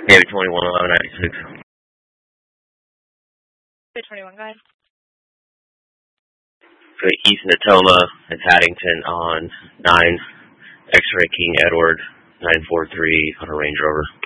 Navy 21, 1196. Navy 21, go ahead. For East Natoma and Haddington on 9 X-Ray King Edward 943 on a Range Rover.